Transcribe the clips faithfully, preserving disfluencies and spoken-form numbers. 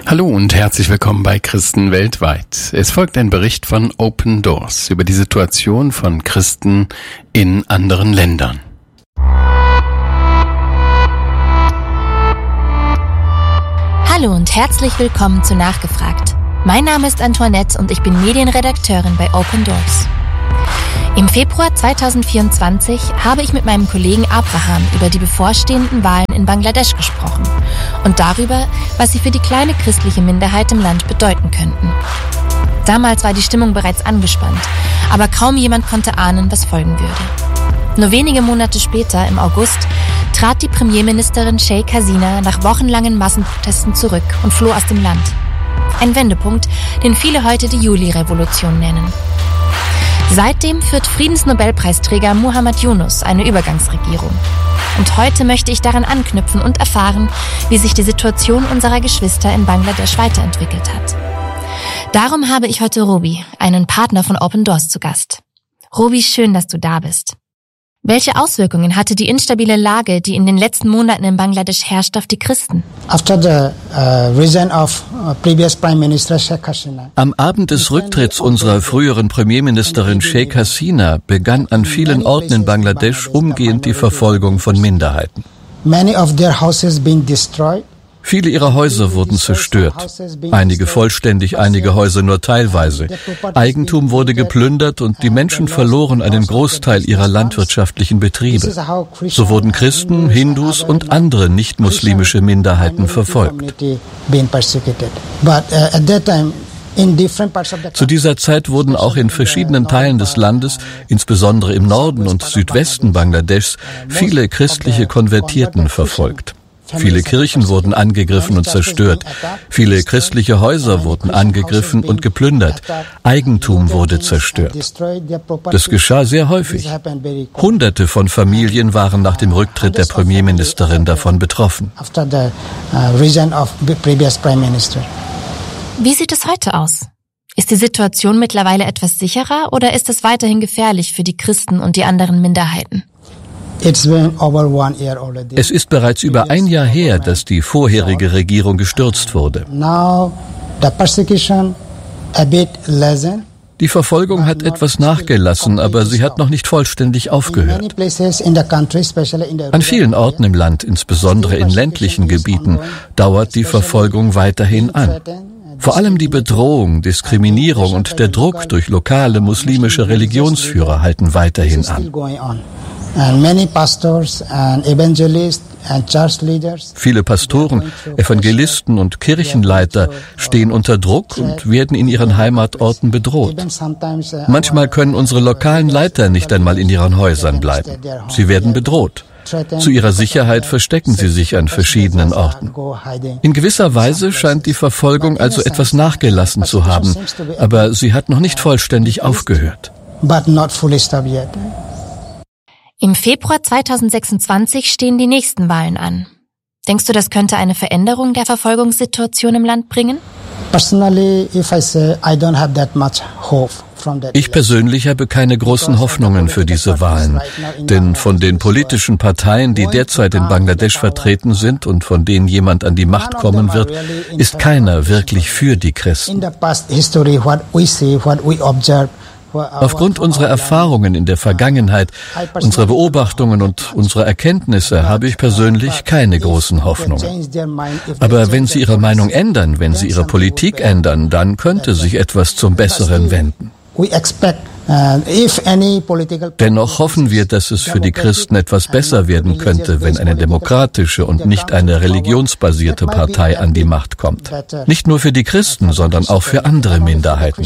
Hallo und herzlich willkommen bei Christen weltweit. Es folgt ein Bericht von Open Doors über die Situation von Christen in anderen Ländern. Hallo und herzlich willkommen zu Nachgefragt. Mein Name ist Antoinette und ich bin Medienredakteurin bei Open Doors. Im Februar zweitausendvierundzwanzig habe ich mit meinem Kollegen Abraham über die bevorstehenden Wahlen in Bangladesch gesprochen und darüber, was sie für die kleine christliche Minderheit im Land bedeuten könnten. Damals war die Stimmung bereits angespannt, aber kaum jemand konnte ahnen, was folgen würde. Nur wenige Monate später, im August, trat die Premierministerin Sheikh Hasina nach wochenlangen Massenprotesten zurück und floh aus dem Land. Ein Wendepunkt, den viele heute die Juli-Revolution nennen. Seitdem führt Friedensnobelpreisträger Muhammad Yunus eine Übergangsregierung. Und heute möchte ich daran anknüpfen und erfahren, wie sich die Situation unserer Geschwister in Bangladesch weiterentwickelt hat. Darum habe ich heute Robi, einen Partner von Open Doors, zu Gast. Robi, schön, dass du da bist. Welche Auswirkungen hatte die instabile Lage, die in den letzten Monaten in Bangladesch herrscht, auf die Christen? Am Abend des Rücktritts unserer früheren Premierministerin Sheikh Hasina begann an vielen Orten in Bangladesch umgehend die Verfolgung von Minderheiten. Viele ihrer Häuser wurden zerstört, einige vollständig, einige Häuser nur teilweise. Eigentum wurde geplündert und die Menschen verloren einen Großteil ihrer landwirtschaftlichen Betriebe. So wurden Christen, Hindus und andere nicht-muslimische Minderheiten verfolgt. Zu dieser Zeit wurden auch in verschiedenen Teilen des Landes, insbesondere im Norden und Südwesten Bangladeschs, viele christliche Konvertiten verfolgt. Viele Kirchen wurden angegriffen und zerstört. Viele christliche Häuser wurden angegriffen und geplündert. Eigentum wurde zerstört. Das geschah sehr häufig. Hunderte von Familien waren nach dem Rücktritt der Premierministerin davon betroffen. Wie sieht es heute aus? Ist die Situation mittlerweile etwas sicherer oder ist es weiterhin gefährlich für die Christen und die anderen Minderheiten? Es ist bereits über ein Jahr her, dass die vorherige Regierung gestürzt wurde. Die Verfolgung hat etwas nachgelassen, aber sie hat noch nicht vollständig aufgehört. An vielen Orten im Land, insbesondere in ländlichen Gebieten, dauert die Verfolgung weiterhin an. Vor allem die Bedrohung, Diskriminierung und der Druck durch lokale muslimische Religionsführer halten weiterhin an. Viele Pastoren, Evangelisten und Kirchenleiter stehen unter Druck und werden in ihren Heimatorten bedroht. Manchmal können unsere lokalen Leiter nicht einmal in ihren Häusern bleiben. Sie werden bedroht. Zu ihrer Sicherheit verstecken sie sich an verschiedenen Orten. In gewisser Weise scheint die Verfolgung also etwas nachgelassen zu haben, aber sie hat noch nicht vollständig aufgehört. Im Februar zweitausendsechsundzwanzig stehen die nächsten Wahlen an. Denkst du, das könnte eine Veränderung der Verfolgungssituation im Land bringen? Ich persönlich habe keine großen Hoffnungen für diese Wahlen, denn von den politischen Parteien, die derzeit in Bangladesch vertreten sind und von denen jemand an die Macht kommen wird, ist keiner wirklich für die Christen. Aufgrund unserer Erfahrungen in der Vergangenheit, unserer Beobachtungen und unserer Erkenntnisse habe ich persönlich keine großen Hoffnungen. Aber wenn Sie Ihre Meinung ändern, wenn Sie Ihre Politik ändern, dann könnte sich etwas zum Besseren wenden. Dennoch hoffen wir, dass es für die Christen etwas besser werden könnte, wenn eine demokratische und nicht eine religionsbasierte Partei an die Macht kommt. Nicht nur für die Christen, sondern auch für andere Minderheiten.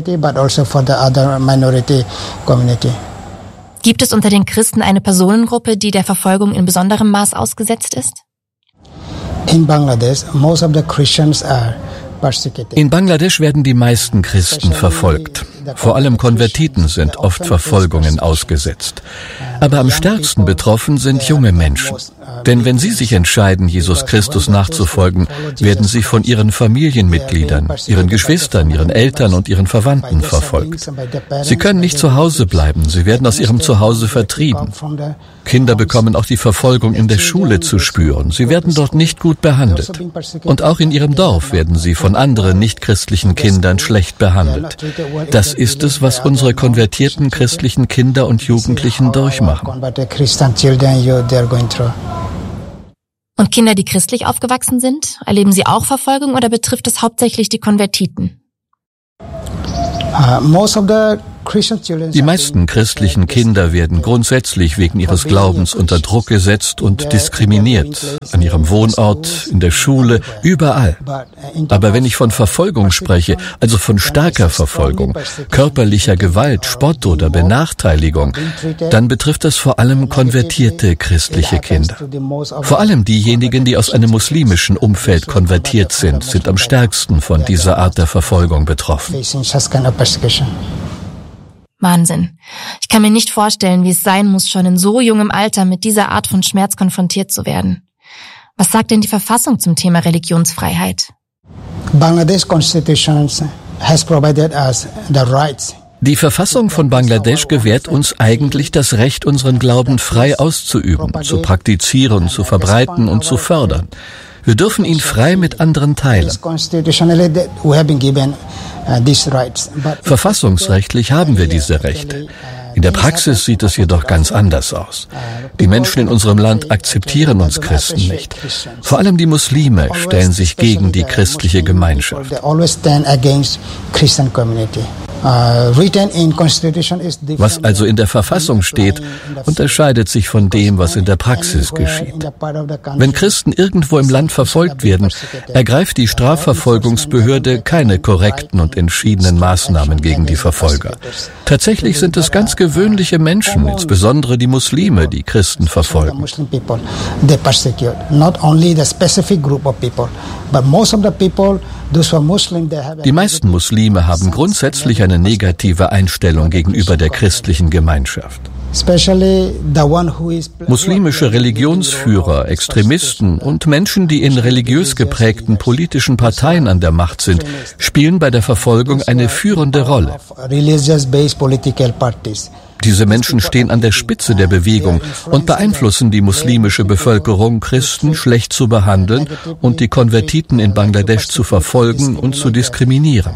Gibt es unter den Christen eine Personengruppe, die der Verfolgung in besonderem Maß ausgesetzt ist? In Bangladesch, most of the Christians are In Bangladesch werden die meisten Christen verfolgt. Vor allem Konvertiten sind oft Verfolgungen ausgesetzt. Aber am stärksten betroffen sind junge Menschen. Denn wenn sie sich entscheiden, Jesus Christus nachzufolgen, werden sie von ihren Familienmitgliedern, ihren Geschwistern, ihren Eltern und ihren Verwandten verfolgt. Sie können nicht zu Hause bleiben, sie werden aus ihrem Zuhause vertrieben. Kinder bekommen auch die Verfolgung in der Schule zu spüren. Sie werden dort nicht gut behandelt. Und auch in ihrem Dorf werden sie von anderen nichtchristlichen Kindern schlecht behandelt. Das ist es, was unsere konvertierten christlichen Kinder und Jugendlichen durchmachen. Und Kinder, die christlich aufgewachsen sind, erleben sie auch Verfolgung oder betrifft es hauptsächlich die Konvertiten? Uh, most of the Die meisten christlichen Kinder werden grundsätzlich wegen ihres Glaubens unter Druck gesetzt und diskriminiert, an ihrem Wohnort, in der Schule, überall. Aber wenn ich von Verfolgung spreche, also von starker Verfolgung, körperlicher Gewalt, Spott oder Benachteiligung, dann betrifft das vor allem konvertierte christliche Kinder. Vor allem diejenigen, die aus einem muslimischen Umfeld konvertiert sind, sind am stärksten von dieser Art der Verfolgung betroffen. Wahnsinn. Ich kann mir nicht vorstellen, wie es sein muss, schon in so jungem Alter mit dieser Art von Schmerz konfrontiert zu werden. Was sagt denn die Verfassung zum Thema Religionsfreiheit? Bangladesh Constitution has provided us the rights. Die Verfassung von Bangladesch gewährt uns eigentlich das Recht, unseren Glauben frei auszuüben, zu praktizieren, zu verbreiten und zu fördern. Wir dürfen ihn frei mit anderen teilen. Verfassungsrechtlich haben wir diese Rechte. In der Praxis sieht es jedoch ganz anders aus. Die Menschen in unserem Land akzeptieren uns Christen nicht. Vor allem die Muslime stellen sich gegen die christliche Gemeinschaft. Was also in der Verfassung steht, unterscheidet sich von dem, was in der Praxis geschieht. Wenn Christen irgendwo im Land verfolgt werden, ergreift die Strafverfolgungsbehörde keine korrekten und entschiedenen Maßnahmen gegen die Verfolger. Tatsächlich sind es ganz gewöhnliche Menschen, insbesondere die Muslime, die Christen verfolgen. Die meisten Muslime haben grundsätzlich eine negative Einstellung gegenüber der christlichen Gemeinschaft. Muslimische Religionsführer, Extremisten und Menschen, die in religiös geprägten politischen Parteien an der Macht sind, spielen bei der Verfolgung eine führende Rolle. Diese Menschen stehen an der Spitze der Bewegung und beeinflussen die muslimische Bevölkerung, Christen schlecht zu behandeln und die Konvertiten in Bangladesch zu verfolgen und zu diskriminieren.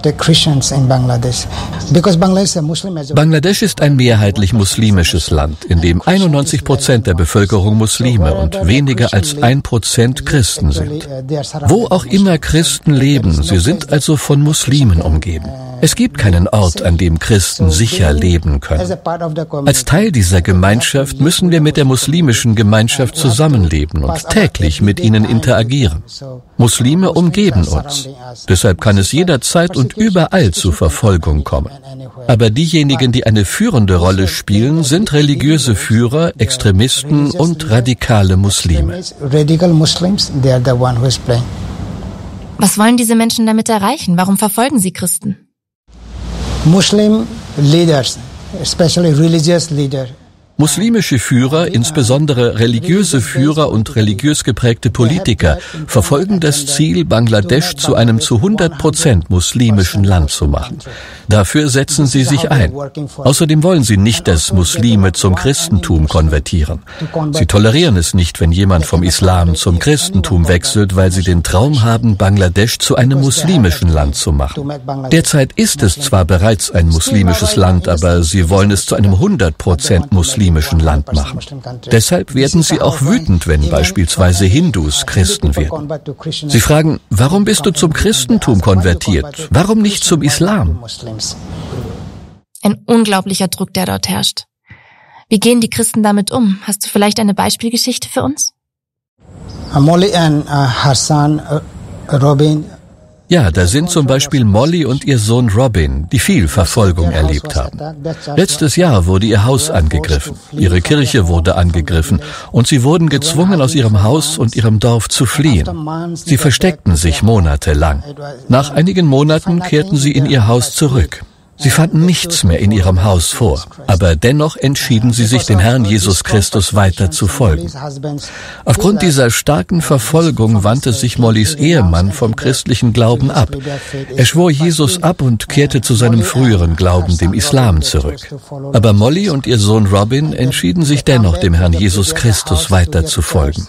Bangladesch ist ein mehrheitlich muslimisches Land, in dem einundneunzig Prozent der Bevölkerung Muslime und weniger als ein Prozent Christen sind. Wo auch immer Christen leben, sie sind also von Muslimen umgeben. Es gibt keinen Ort, an dem Christen sicher leben können. Als Teil dieser Gemeinschaft müssen wir mit der muslimischen Gemeinschaft zusammenleben und täglich mit ihnen interagieren. Muslime umgeben uns. Deshalb kann es jederzeit und überall zu Verfolgung kommen. Aber diejenigen, die eine führende Rolle spielen, sind religiöse Führer, Extremisten und radikale Muslime. Was wollen diese Menschen damit erreichen? Warum verfolgen sie Christen? Muslim leaders, especially religious leaders. Muslimische Führer, insbesondere religiöse Führer und religiös geprägte Politiker, verfolgen das Ziel, Bangladesch zu einem zu hundert Prozent muslimischen Land zu machen. Dafür setzen sie sich ein. Außerdem wollen sie nicht, dass Muslime zum Christentum konvertieren. Sie tolerieren es nicht, wenn jemand vom Islam zum Christentum wechselt, weil sie den Traum haben, Bangladesch zu einem muslimischen Land zu machen. Derzeit ist es zwar bereits ein muslimisches Land, aber sie wollen es zu einem hundert Prozent muslimischen Land machen. Deshalb werden sie auch wütend, wenn beispielsweise Hindus Christen werden. Sie fragen, warum bist du zum Christentum konvertiert? Warum nicht zum Islam? Ein unglaublicher Druck, der dort herrscht. Wie gehen die Christen damit um? Hast du vielleicht eine Beispielgeschichte für uns? Molly and her son Robin. Ja, da sind zum Beispiel Molly und ihr Sohn Robin, die viel Verfolgung erlebt haben. Letztes Jahr wurde ihr Haus angegriffen, ihre Kirche wurde angegriffen und sie wurden gezwungen, aus ihrem Haus und ihrem Dorf zu fliehen. Sie versteckten sich monatelang. Nach einigen Monaten kehrten sie in ihr Haus zurück. Sie fanden nichts mehr in ihrem Haus vor, aber dennoch entschieden sie sich, dem Herrn Jesus Christus weiter zu folgen. Aufgrund dieser starken Verfolgung wandte sich Mollys Ehemann vom christlichen Glauben ab. Er schwor Jesus ab und kehrte zu seinem früheren Glauben, dem Islam, zurück. Aber Molly und ihr Sohn Robin entschieden sich dennoch, dem Herrn Jesus Christus weiter zu folgen.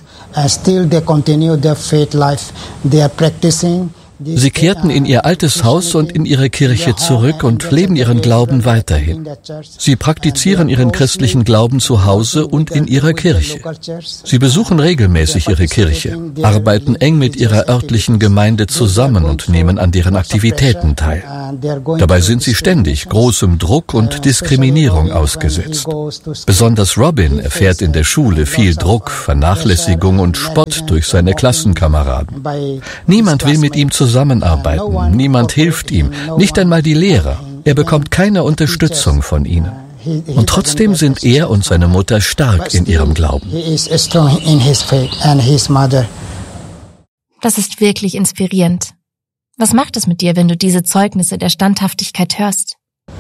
Sie kehrten in ihr altes Haus und in ihre Kirche zurück und leben ihren Glauben weiterhin. Sie praktizieren ihren christlichen Glauben zu Hause und in ihrer Kirche. Sie besuchen regelmäßig ihre Kirche, arbeiten eng mit ihrer örtlichen Gemeinde zusammen und nehmen an deren Aktivitäten teil. Dabei sind sie ständig großem Druck und Diskriminierung ausgesetzt. Besonders Robin erfährt in der Schule viel Druck, Vernachlässigung und Spott durch seine Klassenkameraden. Niemand will mit ihm zusammenarbeiten. Zusammenarbeiten. Niemand hilft ihm, nicht einmal die Lehrer. Er bekommt keine Unterstützung von ihnen. Und trotzdem sind er und seine Mutter stark in ihrem Glauben. Das ist wirklich inspirierend. Was macht es mit dir, wenn du diese Zeugnisse der Standhaftigkeit hörst?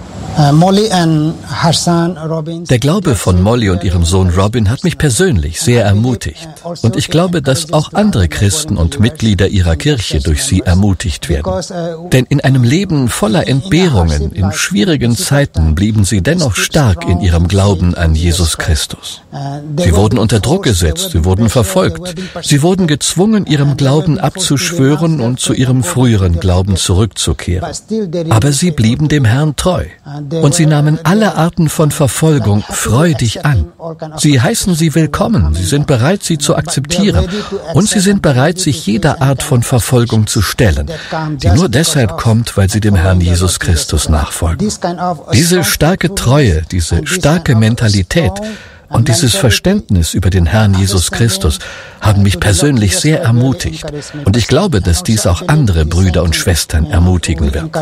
Der Glaube von Molly und ihrem Sohn Robin hat mich persönlich sehr ermutigt. Und ich glaube, dass auch andere Christen und Mitglieder ihrer Kirche durch sie ermutigt werden. Denn in einem Leben voller Entbehrungen, in schwierigen Zeiten blieben sie dennoch stark in ihrem Glauben an Jesus Christus. Sie wurden unter Druck gesetzt, sie wurden verfolgt. Sie wurden gezwungen, ihrem Glauben abzuschwören und zu ihrem früheren Glauben zurückzukehren. Aber sie blieben dem Herrn treu. Und sie nahmen alle Arten von Verfolgung freudig an. Sie heißen sie willkommen, sie sind bereit, sie zu akzeptieren. Und sie sind bereit, sich jeder Art von Verfolgung zu stellen, die nur deshalb kommt, weil sie dem Herrn Jesus Christus nachfolgen. Diese starke Treue, diese starke Mentalität und dieses Verständnis über den Herrn Jesus Christus haben mich persönlich sehr ermutigt. Und ich glaube, dass dies auch andere Brüder und Schwestern ermutigen wird.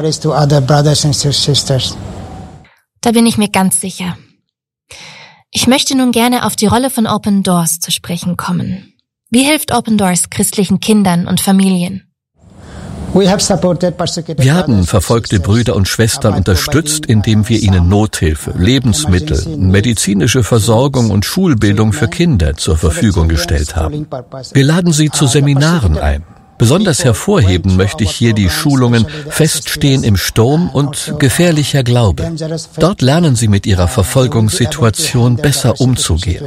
Da bin ich mir ganz sicher. Ich möchte nun gerne auf die Rolle von Open Doors zu sprechen kommen. Wie hilft Open Doors christlichen Kindern und Familien? Wir haben verfolgte Brüder und Schwestern unterstützt, indem wir ihnen Nothilfe, Lebensmittel, medizinische Versorgung und Schulbildung für Kinder zur Verfügung gestellt haben. Wir laden sie zu Seminaren ein. Besonders hervorheben möchte ich hier die Schulungen Feststehen im Sturm und Gefährlicher Glaube. Dort lernen sie mit ihrer Verfolgungssituation besser umzugehen.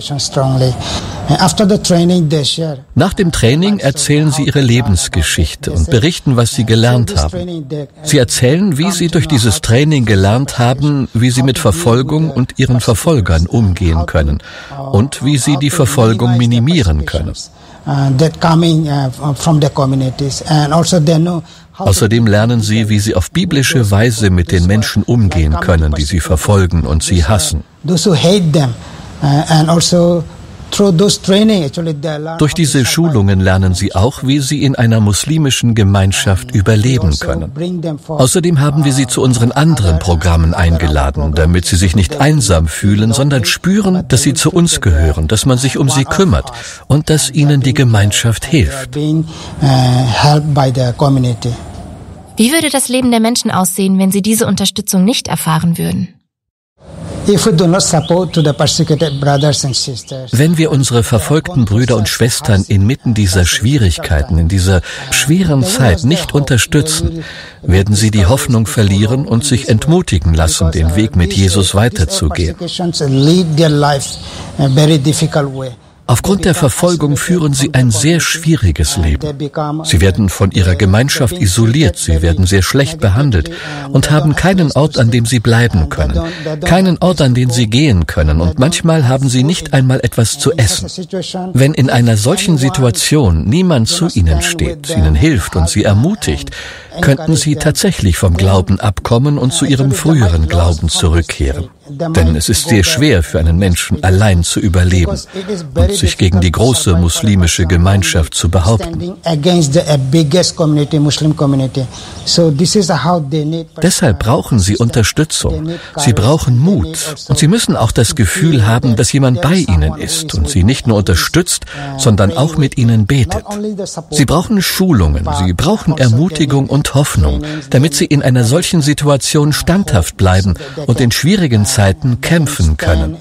Nach dem Training erzählen sie ihre Lebensgeschichte und berichten, was sie gelernt haben. Sie erzählen, wie sie durch dieses Training gelernt haben, wie sie mit Verfolgung und ihren Verfolgern umgehen können und wie sie die Verfolgung minimieren können. Außerdem lernen sie, wie sie auf biblische Weise mit den Menschen umgehen können, die sie verfolgen und sie hassen. Durch diese Schulungen lernen sie auch, wie sie in einer muslimischen Gemeinschaft überleben können. Außerdem haben wir sie zu unseren anderen Programmen eingeladen, damit sie sich nicht einsam fühlen, sondern spüren, dass sie zu uns gehören, dass man sich um sie kümmert und dass ihnen die Gemeinschaft hilft. Wie würde das Leben der Menschen aussehen, wenn sie diese Unterstützung nicht erfahren würden? Wenn wir unsere verfolgten Brüder und Schwestern inmitten dieser Schwierigkeiten, in dieser schweren Zeit nicht unterstützen, werden sie die Hoffnung verlieren und sich entmutigen lassen, den Weg mit Jesus weiterzugehen. Aufgrund der Verfolgung führen sie ein sehr schwieriges Leben. Sie werden von ihrer Gemeinschaft isoliert, sie werden sehr schlecht behandelt und haben keinen Ort, an dem sie bleiben können, keinen Ort, an den sie gehen können, und manchmal haben sie nicht einmal etwas zu essen. Wenn in einer solchen Situation niemand zu ihnen steht, ihnen hilft und sie ermutigt, könnten sie tatsächlich vom Glauben abkommen und zu ihrem früheren Glauben zurückkehren. Denn es ist sehr schwer für einen Menschen, allein zu überleben und sich gegen die große muslimische Gemeinschaft zu behaupten. Deshalb brauchen sie Unterstützung. Sie brauchen Mut. Und sie müssen auch das Gefühl haben, dass jemand bei ihnen ist und sie nicht nur unterstützt, sondern auch mit ihnen betet. Sie brauchen Schulungen, sie brauchen Ermutigung und und Hoffnung, damit sie in einer solchen Situation standhaft bleiben und in schwierigen Zeiten kämpfen können.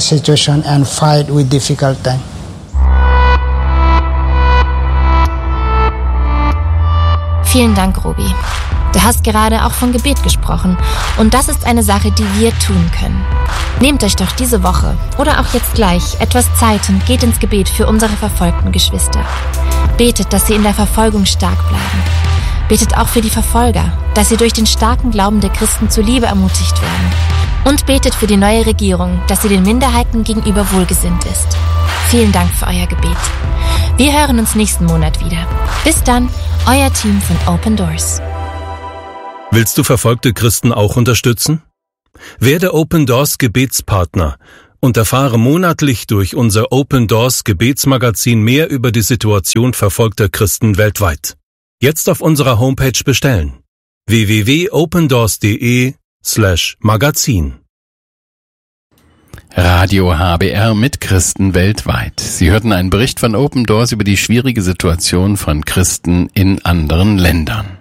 Vielen Dank, Robi. Du hast gerade auch von Gebet gesprochen und das ist eine Sache, die wir tun können. Nehmt euch doch diese Woche oder auch jetzt gleich etwas Zeit und geht ins Gebet für unsere verfolgten Geschwister. Betet, dass sie in der Verfolgung stark bleiben. Betet auch für die Verfolger, dass sie durch den starken Glauben der Christen zur Liebe ermutigt werden. Und betet für die neue Regierung, dass sie den Minderheiten gegenüber wohlgesinnt ist. Vielen Dank für euer Gebet. Wir hören uns nächsten Monat wieder. Bis dann, euer Team von Open Doors. Willst du verfolgte Christen auch unterstützen? Werde Open Doors Gebetspartner und erfahre monatlich durch unser Open Doors Gebetsmagazin mehr über die Situation verfolgter Christen weltweit. Jetzt auf unserer Homepage bestellen. w w w punkt opendoors.de slash Magazin. Radio H B R mit Christen weltweit. Sie hörten einen Bericht von Open Doors über die schwierige Situation von Christen in anderen Ländern.